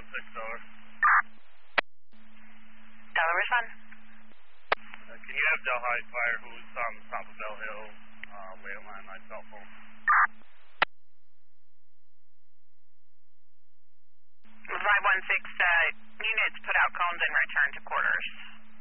516 over. Delaware Sun. Can you have Delhi Fire, who's on the top of Bell Hill, landline my cell phone? 516, units put out cones and return to quarters.